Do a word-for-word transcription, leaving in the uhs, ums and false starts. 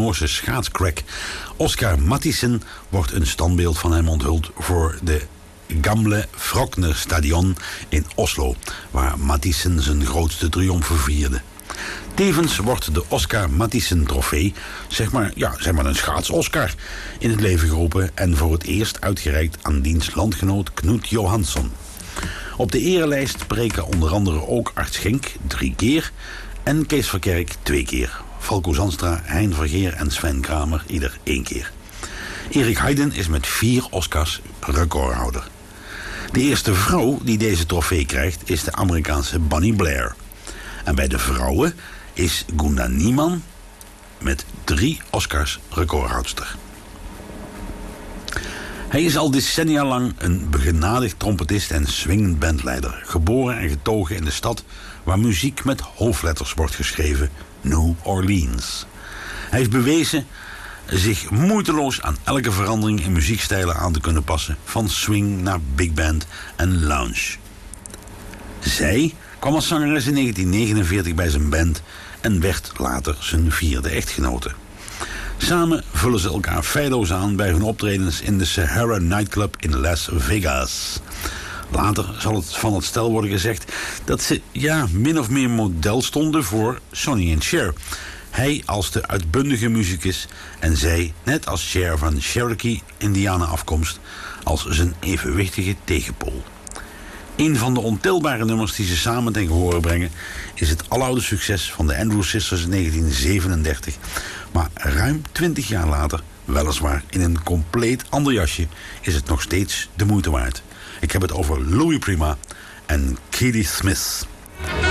Noorse schaatscrack Oscar Matthiessen wordt een standbeeld van hem onthuld voor de Gamle Frogner Stadion in Oslo, waar Matthiessen zijn grootste triomfen vierde. Tevens wordt de Oscar Matthiessen trofee, zeg maar, ja, zeg maar een schaats-Oscar, in het leven geroepen en voor het eerst uitgereikt aan diens landgenoot Knut Johansson. Op de erelijst preken onder andere ook Art Schenk drie keer en Kees Verkerk twee keer. Falco Zandstra, Hein Vergeer en Sven Kramer ieder één keer. Erik Heiden is met vier Oscars recordhouder. De eerste vrouw die deze trofee krijgt is de Amerikaanse Bonnie Blair. En bij de vrouwen is Gunda Niemann met drie Oscars recordhoudster. Hij is al decennia lang een begenadigd trompetist en swingend bandleider. Geboren en getogen in de stad waar muziek met hoofdletters wordt geschreven, New Orleans. Hij heeft bewezen zich moeiteloos aan elke verandering in muziekstijlen aan te kunnen passen, van swing naar big band en lounge. Zij kwam als zangeres in negentien negenenveertig bij zijn band en werd later zijn vierde echtgenote. Samen vullen ze elkaar feilloos aan bij hun optredens in de Sahara Nightclub in Las Vegas. Later zal het van het stel worden gezegd dat ze ja, min of meer model stonden voor Sonny en Cher. Hij als de uitbundige muzikus en zij, net als Cher van Cherokee Indianen afkomst, als zijn evenwichtige tegenpool. Een van de ontelbare nummers die ze samen ten gehore brengen is het aloude succes van de Andrews Sisters in negentien zevenendertig. Maar ruim twintig jaar later, weliswaar in een compleet ander jasje, is het nog steeds de moeite waard. Ik heb het over Louis Prima en Katie Smith.